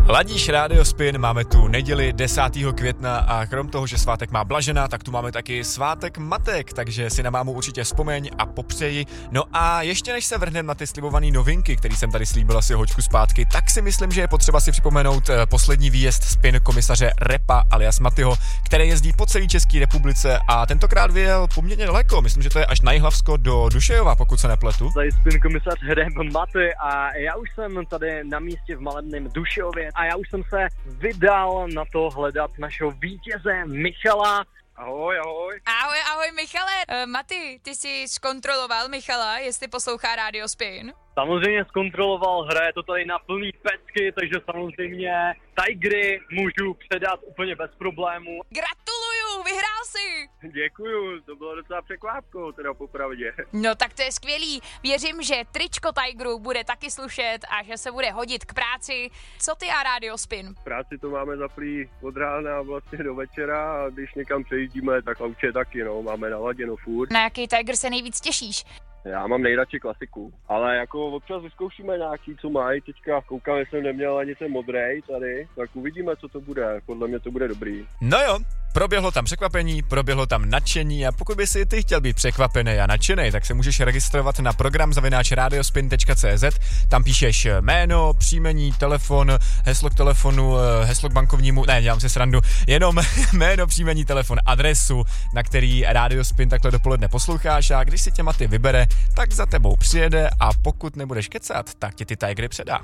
Ladíš Radio Spin, máme tu neděli 10. května a krom toho, že svátek má Blažena, tak tu máme taky svátek matek, takže si na mámu určitě vzpomeň a popřeji. No a ještě než se vrhneme na ty slibované novinky, který jsem tady slíbil asi hoďku zpátky, tak si myslím, že je potřeba si připomenout poslední výjezd Spin komisaře Repa alias Matyho, který jezdí po celé České republice a tentokrát vyjel poměrně daleko, myslím, že to je až na Jihlavsko do Dušejova, pokud se nepletu. Tady Spin komisař Rep Maty a já už jsem tady na místě v malebném Dušejově a já už jsem se vydal na to hledat našeho vítěze Michala. Ahoj, ahoj. Ahoj Michale. Maty, ty jsi zkontroloval Michala, jestli poslouchá Radio Spin? Samozřejmě zkontroloval, hraje to tady na plný pecky, takže samozřejmě Tigry můžu předat úplně bez problému. Gratuluju, vyhrál jsi! Děkuju, to bylo docela překvápkou, teda popravdě. No tak to je skvělý, věřím, že tričko Tigru bude taky slušet a že se bude hodit k práci. Co ty a Radio Spin? Práci to máme zaplý od rána vlastně do večera a když někam přejíždíme, tak určitě taky, no, máme naladěno furt. Na jaký Tiger se nejvíc těšíš? Já mám nejradši klasiku, ale jako občas vyzkoušíme nějaký, co mají. Teďka koukám, že jsem neměl ani ten modrej tady, tak uvidíme, co to bude. Podle mě to bude dobrý. No jo, proběhlo tam překvapení, proběhlo tam nadšení a pokud by si ty chtěl být překvapený a nadšený, tak se můžeš registrovat na program @radiospin.cz. Tam píšeš jméno, příjmení, telefon, heslo k telefonu, heslo k bankovnímu, ne, dělám si srandu, jenom jméno, příjmení, telefon, adresu, na který Radio Spin takhle dopoledne posloucháš a když si tě Maty vybere, tak za tebou přijede a pokud nebudeš kecat, tak ti ty Tigry předá.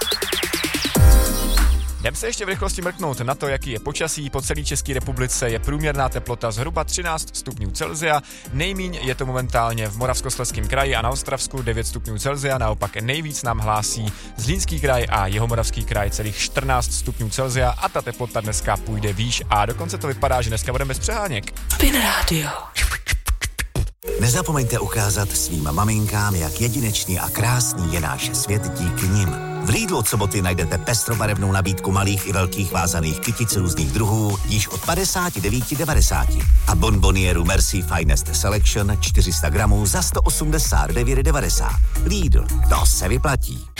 Jdem se ještě v rychlosti mrknout na to, jaký je počasí. Po celé České republice je průměrná teplota zhruba 13 stupňů Celsia. Nejmíň je to momentálně v Moravskoslezském kraji a na Ostravsku 9 stupňů Celsia. Naopak nejvíc nám hlásí Zlínský kraj a Jihomoravský kraj celých 14 stupňů Celsia a ta teplota dneska půjde výš a dokonce to vypadá, že dneska budeme bez přeháněk. Spin Radio. Nezapomeňte ukázat svým maminkám, jak jedinečný a krásný je náš svět díky nim. V Lidlu od soboty najdete pestrobarevnou nabídku malých i velkých vázaných kytic různých druhů již od 59,90 a bonbonieru Merci Finest Selection 400 gramů za 189,90. Lidl, to se vyplatí.